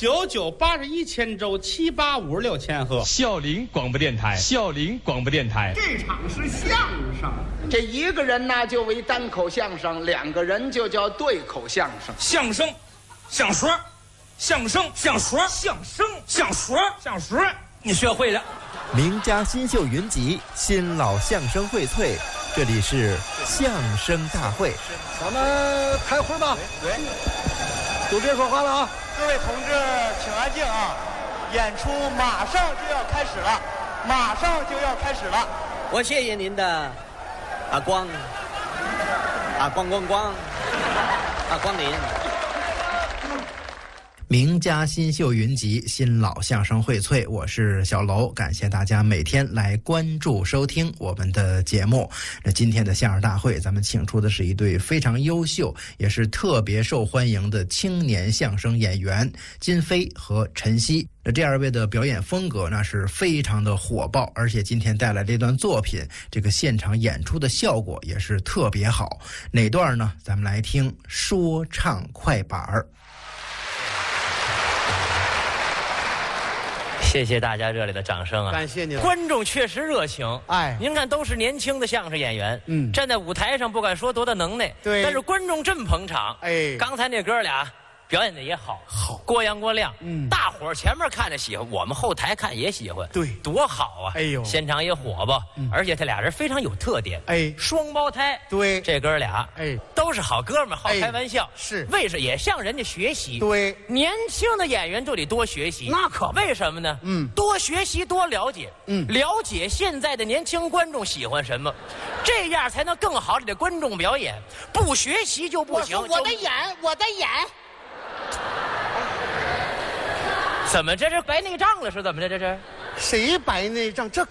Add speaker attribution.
Speaker 1: 9981千周7856千赫。
Speaker 2: 孝陵广播电台，孝陵广播电台。
Speaker 3: 这场是相声，
Speaker 4: 这一个人呢就为单口相声，两个人就叫对口相声。
Speaker 2: 相声，相说，相声，相说，相声，相说，相说，你学会了。
Speaker 5: 名家新秀云集，新老相声荟萃，这里是相声大会。
Speaker 6: 咱们开会吧。
Speaker 7: 对，
Speaker 6: 就别说话了啊！
Speaker 7: 各位同志，请安静啊！演出马上就要开始了，马上就要开始了。
Speaker 8: 我谢谢您的光临。
Speaker 5: 名家新秀云集，新老相声荟萃。我是小楼，感谢大家每天来关注收听我们的节目。那今天的相声大会，咱们请出的是一对非常优秀，也是特别受欢迎的青年相声演员金飞和陈曦。这二位的表演风格那是非常的火爆，而且今天带来这段作品，这个现场演出的效果也是特别好。哪段呢？咱们来听说唱快板儿。
Speaker 9: 谢谢大家热烈的掌声啊！
Speaker 6: 感谢您，
Speaker 9: 观众确实热情。
Speaker 6: 哎，
Speaker 9: 您看，都是年轻的相声演员，站在舞台上不敢说多大能耐，
Speaker 6: 对，
Speaker 9: 但是观众真捧场。
Speaker 6: 哎，
Speaker 9: 刚才那哥俩表演的也好，郭阳郭亮，大伙儿前面看着喜欢，我们后台看也喜欢，
Speaker 6: 对，
Speaker 9: 多好啊！
Speaker 6: 哎呦，
Speaker 9: 现场也火爆，而且他俩人非常有特点，
Speaker 6: 哎，
Speaker 9: 双胞胎，
Speaker 6: 对，
Speaker 9: 这哥俩，
Speaker 6: 哎，
Speaker 9: 都是好哥们儿，好开玩笑，
Speaker 6: 是，
Speaker 9: 为什也向人家学习，
Speaker 6: 对，
Speaker 9: 年轻的演员就得多学习，
Speaker 6: 那可
Speaker 9: 为什么呢？多学习，多了解，了解现在的年轻观众喜欢什么，这样才能更好地给观众表演。不学习就不行。
Speaker 3: 我的眼。
Speaker 9: 怎么这是白内障了？是怎么着？这是
Speaker 6: 谁白内障？这